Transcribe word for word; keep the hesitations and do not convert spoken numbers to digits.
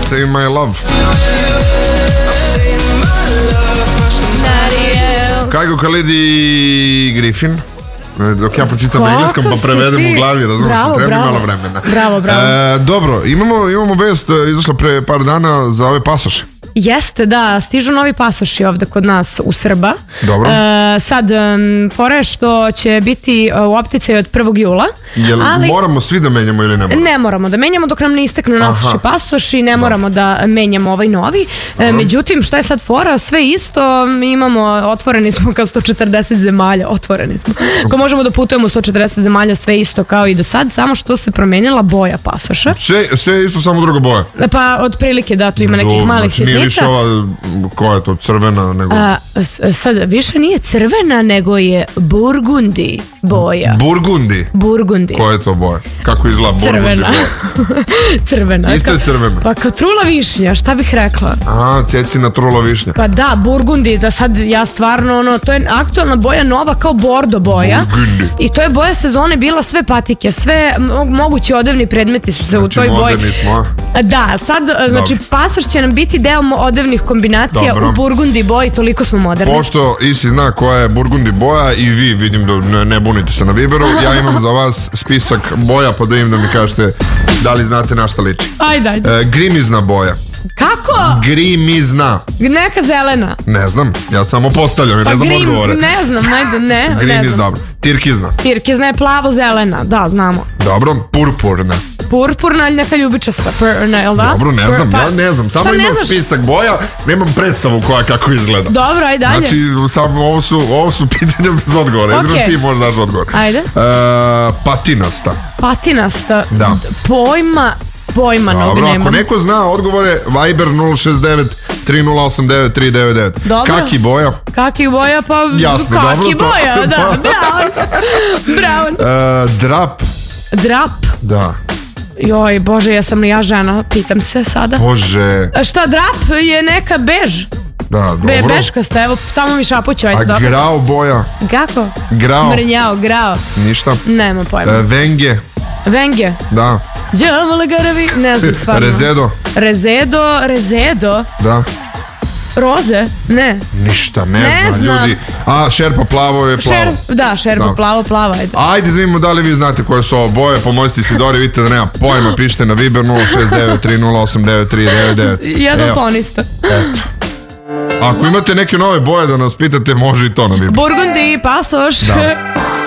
Save My Love. Kaigo Khalid i Griffin. Dok ja pročitam na engleskom pa prevedem u glavi, razumiješ, treba mi malo vremena. Bravo, bravo. E, dobro, imamo, imamo vest, izašla pre par dana za ove pasoše. Jeste, da, stižu novi pasoši ovde kod nas u Srba. Dobro. E, sad, um, fora je što će biti u opticaju od prvog jula. Jel ali moramo svi da menjamo ili ne moramo? Ne moramo da menjamo dok nam ne isteknu naši pasoši, ne moramo da menjamo ovaj novi. E, međutim, šta je sad fora? Sve isto, imamo, otvoreni smo kao sto četrdeset zemalja, otvoreni smo. Ko možemo da putujemo u sto četrdeset zemalja, sve isto kao i do sad, samo što se promenila boja pasoša. Sve, sve isto, samo druga boja? Pa, otprilike, da, tu ima nekih malih sitnica. Nije više ova, koja je to, crvena, nego... A, sad, više nije crvena, nego je burgundi boja. Burgundi? Burgundi. Koja je to boja? Kako izgleda burgundi crvena. boja? Crvena. Isto je crvena? Pa kao trula višnja, šta bih rekla? A, cecina trula višnja. Pa da, burgundi, da sad ja stvarno, ono, to je aktualna boja, nova kao bordo boja. Burgundi. I to je boja sezone bila sve patike, sve mogući odevni predmeti su se znači, u toj boji. Moderni smo, a? Da, sad, znači, pasoš će nam biti deo odevnih kombinacija. Dobro. U burgundi boji, toliko smo moderni. Pošto Isi zna koja je burgundi boja i vi, vidim da ne, ne bunite se na Viberu, ja imam za vas spisak boja, pa da im da mi kažete da li znate na šta liči. Ajde, ajde. E, grimizna boja. Kako? Grimizna. Neka zelena. Ne znam, ja samo postavljam, pa ne znam grim, odgovore. Ne znam, ajde, ne, Grimiz, ne znam. dobro. Tirkizna. Tirkizna je plavo-zelena, da, znamo. Dobro, purpurna. Purpurna ili neka ljubičasta, purna, jel da? Dobro, ne znam, ja ne znam, samo imam spisak boja, nemam predstavu koja kako izgleda. Dobro, ajde dalje. Znači, samo ovo su, ovo su pitanja bez odgovora, jedno ti možeš daš odgovor. Ajde. Patinasta. Patinasta. Da. Pojma, pojma nog nemam. Dobro, ako neko zna odgovore, Viber nula šest devet tri nula osam devet tri devet devet. Dobro. Kaki boja? Kaki boja, pa jasne, kaki dobro, boja, to. da, bravo. Bravo. Uh, drap. Drap? Da. Joj, bože, ja sam li ja žena, pitam se sada. Bože. Šta, drap je neka bež? Da, dobro. Be, beškasta, evo, tamo mi šapuću, ajde, a dobro. A grao boja? Kako? Grao. Mrnjao, grao. Ništa. Nema pojma. E, venge. Venge? Da. Đavole garavi, ne znam stvarno. Rezedo. Rezedo, rezedo. Da. Roze? Ne. Ništa, ne, ne zna znam. ljudi. A, šerpa plavo je plavo. Šer, da, šerpa da. plavo, plava. Ajde. Ajde da vidimo da li vi znate koje su ovo boje. Pomozite Isidori, vidite da nema pojma. Pišite na Viber nula šest devet tri nula osam devet tri devet devet. Jedan tonista. Eto. Ako imate neke nove boje da nas pitate, može i to na Viber. Burgundi, pasoš. Da.